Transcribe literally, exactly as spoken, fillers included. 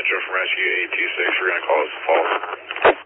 Metro from Rescue eight two six. We're going to call this false.